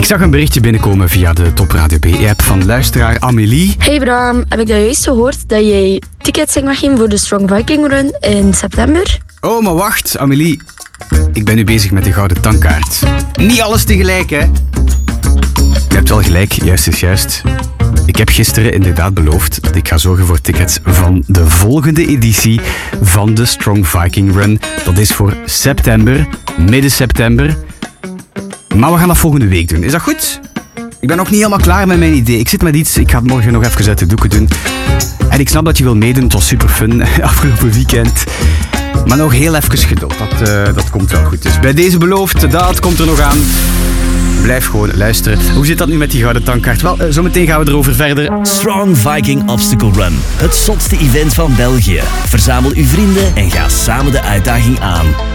Ik zag een berichtje binnenkomen via de Top Radio B-app van luisteraar Amélie. Hey Bram, heb ik dat juist gehoord dat jij tickets mag geven voor de Strong Viking Run in september? Oh, maar wacht, Amélie. Ik ben nu bezig met de gouden tankkaart. Niet alles tegelijk, hè? Je hebt wel gelijk, juist is juist. Ik heb gisteren inderdaad beloofd dat ik ga zorgen voor tickets van de volgende editie van de Strong Viking Run. Dat is voor september, midden september. Maar we gaan dat volgende week doen. Is dat goed? Ik ben nog niet helemaal klaar met mijn idee. Ik zit met iets, ik ga het morgen nog even uit de doeken doen. En ik snap dat je wil meedoen, het was super fun afgelopen weekend. Maar nog heel even geduld, dat komt wel goed. Dus bij deze beloofd, dat komt er nog aan. Blijf gewoon luisteren. Hoe zit dat nu met die gouden tankkaart? Wel, zometeen gaan we erover verder. Strong Viking Obstacle Run. Het zotste event van België. Verzamel uw vrienden en ga samen de uitdaging aan.